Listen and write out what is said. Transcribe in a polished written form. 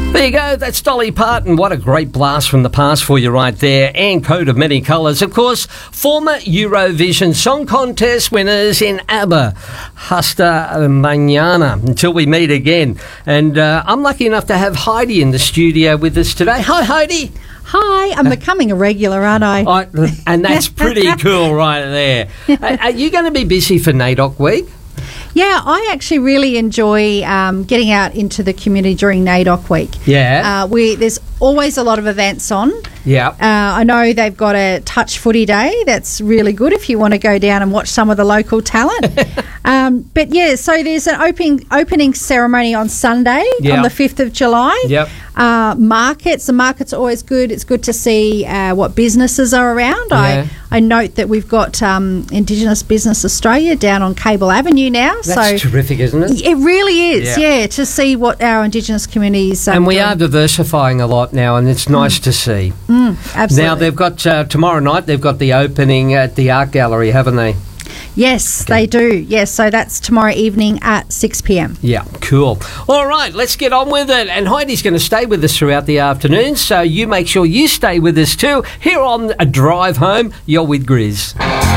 There you go, that's Dolly Parton. What a great blast from the past for you right there. And Coat of Many Colours. Of course, former Eurovision Song Contest winners in ABBA. Hasta mañana. Until we meet again. And I'm lucky enough to have Heidi in the studio with us today. Hi, Heidi. Hi, I'm becoming a regular, aren't I? And that's pretty cool right there. Are you going to be busy for NAIDOC Week? Yeah, I actually really enjoy getting out into the community during NAIDOC Week. Yeah. There's always a lot of events on. Yeah. I know they've got a Touch Footy Day. That's really good if you want to go down and watch some of the local talent. But yeah, so there's an opening ceremony on Sunday on the 5th of July. Yep. Markets. The markets are always good. It's good to see what businesses are around. Yeah. I note that we've got Indigenous Business Australia down on Cable Avenue now. That's terrific, isn't it? It really is, yeah, to see what our Indigenous communities are and we doing. are diversifying a lot now, and it's nice to see. Absolutely. Now, they've got, tomorrow night, they've got the opening at the Art Gallery, haven't they? Yes, they do. Yes, so that's tomorrow evening at 6 p.m. Yeah, cool. All right, let's get on with it. And Heidi's going to stay with us throughout the afternoon, so you make sure you stay with us too. Here on A Drive Home, you're with Grizz.